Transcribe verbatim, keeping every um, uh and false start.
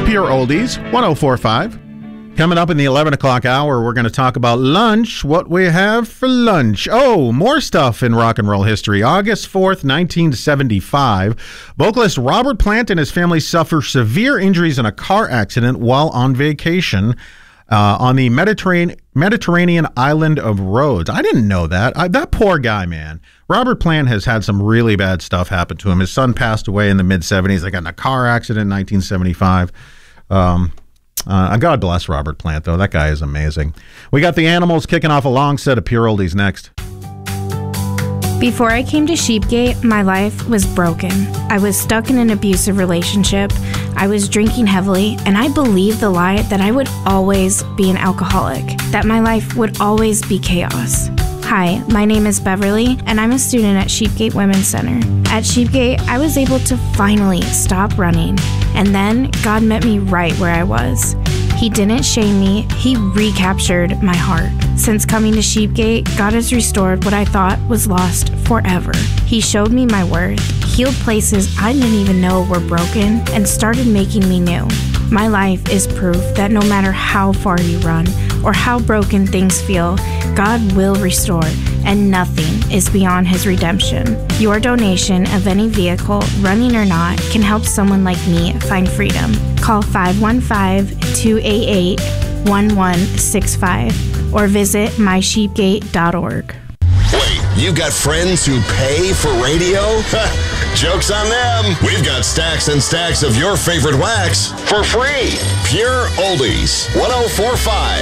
Pure Oldies, one oh four point five. Coming up in the eleven o'clock hour, we're going to talk about lunch, what we have for lunch. Oh, more stuff in rock and roll history. August fourth, nineteen seventy-five, vocalist Robert Plant and his family suffer severe injuries in a car accident while on vacation uh, on the Mediterranean Mediterranean island of Rhodes. I didn't know that. I, that poor guy, man. Robert Plant has had some really bad stuff happen to him. His son passed away in the mid-seventies. They got in a car accident in nineteen seventy-five. Um... Uh, God bless Robert Plant, though. That guy is amazing. We got the Animals kicking off a long set of Pure Oldies next. Before I came to Sheepgate, my life was broken. I was stuck in an abusive relationship. I was drinking heavily, and I believed the lie that I would always be an alcoholic, that my life would always be chaos. Hi, my name is Beverly, and I'm a student at Sheepgate Women's Center. At Sheepgate, I was able to finally stop running, and then God met me right where I was. He didn't shame me, He recaptured my heart. Since coming to Sheepgate, God has restored what I thought was lost forever. He showed me my worth, healed places I didn't even know were broken, and started making me new. My life is proof that no matter how far you run or how broken things feel, God will restore, and nothing is beyond His redemption. Your donation of any vehicle, running or not, can help someone like me find freedom. Call five one five, two eight eight, one one six five or visit my sheepgate dot org. Wait, you got friends who pay for radio? Joke's on them. We've got stacks and stacks of your favorite wax for free. Pure Oldies, one oh four point five.